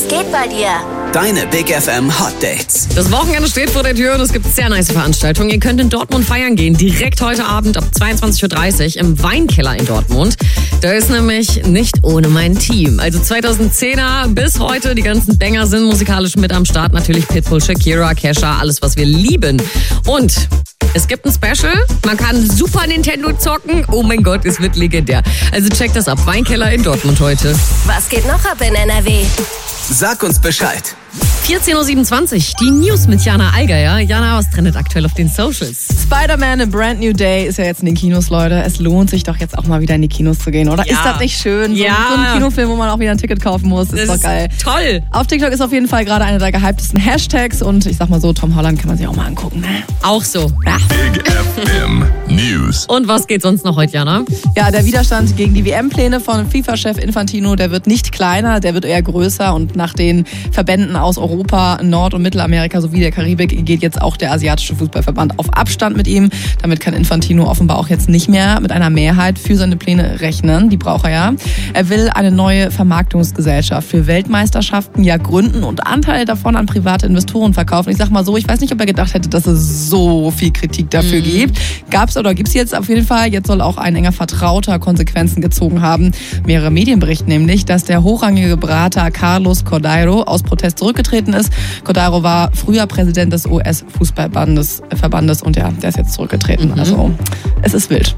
Was geht bei dir? Deine Big FM Hot Dates. Das Wochenende steht vor der Tür und es gibt sehr nice Veranstaltungen. Ihr könnt in Dortmund feiern gehen, direkt heute Abend ab 22.30 Uhr im Weinkeller in Dortmund. Da ist nämlich Nicht ohne mein Team. Also 2010er bis heute, die ganzen Banger sind musikalisch mit am Start. Natürlich Pitbull, Shakira, Kesha, alles was wir lieben. Und es gibt ein Special, man kann Super Nintendo zocken. Oh mein Gott, es wird legendär. Also checkt das ab, Weinkeller in Dortmund heute. Was geht noch ab in NRW? Sag uns Bescheid. 14.27 Uhr, die News mit Jana Allgeier. Jana, was trendet aktuell auf den Socials? Spider-Man A Brand New Day ist ja jetzt in den Kinos, Leute. Es lohnt sich doch jetzt auch mal wieder in die Kinos zu gehen, oder? Ja. Ist das nicht schön? So Ja. ein Kinofilm, wo man auch wieder ein Ticket kaufen muss. Ist doch geil. Toll. Auf TikTok ist auf jeden Fall gerade einer der gehyptesten Hashtags und ich sag mal so, Tom Holland kann man sich auch mal angucken, ne? Auch so. Ja. Big FM News. Und was geht sonst noch heute, Jana? Ja, der Widerstand gegen die WM-Pläne von FIFA-Chef Infantino, der wird nicht kleiner, der wird eher größer und nach den Verbänden aus Europa, Nord- und Mittelamerika sowie der Karibik geht jetzt auch der asiatische Fußballverband auf Abstand mit ihm. Damit kann Infantino offenbar auch jetzt nicht mehr mit einer Mehrheit für seine Pläne rechnen. Die braucht er ja. Er will eine neue Vermarktungsgesellschaft für Weltmeisterschaften ja gründen und Anteile davon an private Investoren verkaufen. Ich sag mal so, ich weiß nicht, ob er gedacht hätte, dass es so viel Kritik dafür gibt. Gab's oder gibt's jetzt auf jeden Fall. Jetzt soll auch ein enger Vertrauter Konsequenzen gezogen haben. Mehrere Medien berichten nämlich, dass der hochrangige Berater Carlos Cordeiro aus Protest zurückgetreten ist. Cordeiro war früher Präsident des US-Fußballverbandes und ja, der ist jetzt zurückgetreten. Also es ist wild.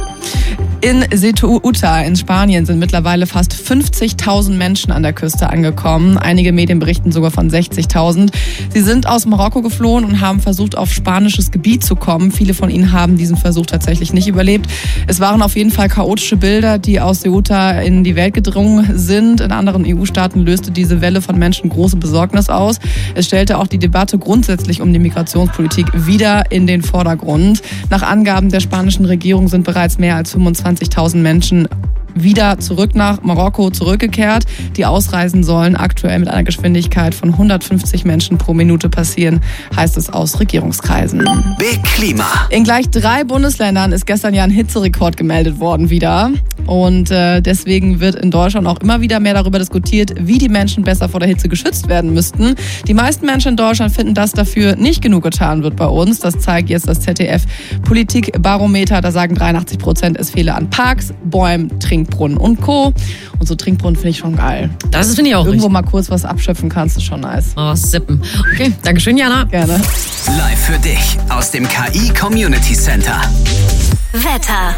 In Ceuta in Spanien sind mittlerweile fast 50.000 Menschen an der Küste angekommen. Einige Medien berichten sogar von 60.000. Sie sind aus Marokko geflohen und haben versucht, auf spanisches Gebiet zu kommen. Viele von ihnen haben diesen Versuch tatsächlich nicht überlebt. Es waren auf jeden Fall chaotische Bilder, die aus Ceuta in die Welt gedrungen sind. In anderen EU-Staaten löste diese Welle von Menschen große Besorgnis aus. Es stellte auch die Debatte grundsätzlich um die Migrationspolitik wieder in den Vordergrund. Nach Angaben der spanischen Regierung sind bereits mehr als 25.000 Menschen wieder zurück nach Marokko zurückgekehrt. Die ausreisen sollen aktuell mit einer Geschwindigkeit von 150 Menschen pro Minute passieren, heißt es aus Regierungskreisen. Big Klima. In gleich 3 Bundesländern ist gestern ja ein Hitzerekord gemeldet worden wieder. Und deswegen wird in Deutschland auch immer wieder mehr darüber diskutiert, wie die Menschen besser vor der Hitze geschützt werden müssten. Die meisten Menschen in Deutschland finden, dass dafür nicht genug getan wird bei uns. Das zeigt jetzt das ZDF-Politikbarometer. Da sagen 83%, es fehle an Parks, Bäumen, Trinkbrunnen und Co. Und so Trinkbrunnen finde ich schon geil. Das finde ich auch Irgendwo mal kurz was abschöpfen kannst, ist schon nice. Mal was sippen. Okay, Dankeschön, Jana. Gerne. Live für dich aus dem KI Community Center. Wetter.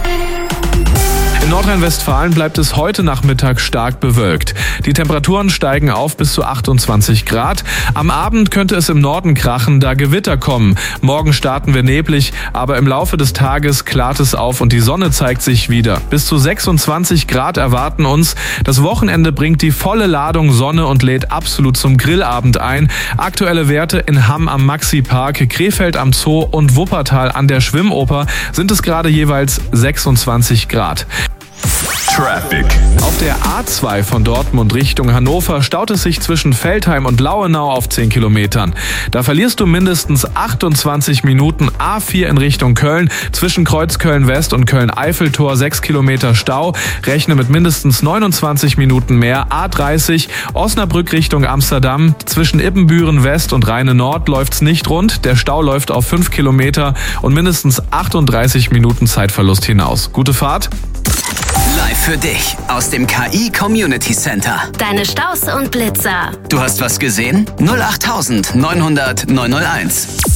In Nordrhein-Westfalen bleibt es heute Nachmittag stark bewölkt. Die Temperaturen steigen auf bis zu 28 Grad. Am Abend könnte es im Norden krachen, da Gewitter kommen. Morgen starten wir neblig, aber im Laufe des Tages klart es auf und die Sonne zeigt sich wieder. Bis zu 26 Grad erwarten uns. Das Wochenende bringt die volle Ladung Sonne und lädt absolut zum Grillabend ein. Aktuelle Werte in Hamm am Maxi-Park, Krefeld am Zoo und Wuppertal an der Schwimmoper sind es gerade jeweils 26 Grad. Traffic. Auf der A2 von Dortmund Richtung Hannover staut es sich zwischen Veltheim und Lauenau auf 10 Kilometern. Da verlierst du mindestens 28 Minuten. A4 in Richtung Köln, zwischen Kreuzköln West und Köln-Eiffeltor 6 Kilometer Stau. Rechne mit mindestens 29 Minuten mehr. A30 Osnabrück Richtung Amsterdam, zwischen Ippenbüren West und Rheine Nord läuft's nicht rund. Der Stau läuft auf 5 Kilometer und mindestens 38 Minuten Zeitverlust hinaus. Gute Fahrt. Live für dich aus dem KI Community Center. Deine Staus und Blitzer. Du hast was gesehen? 08900 901.